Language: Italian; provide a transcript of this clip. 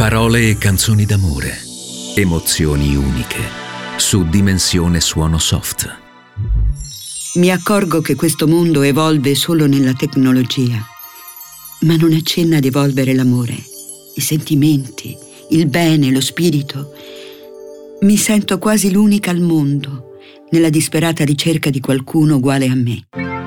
Parole e canzoni d'amore. Emozioni uniche. Su Dimensione Suono Soft. Mi accorgo che questo mondo evolve solo nella tecnologia, ma non accenna ad evolvere l'amore, i sentimenti, il bene, lo spirito. Mi sento quasi l'unica al mondo, nella disperata ricerca di qualcuno uguale a me.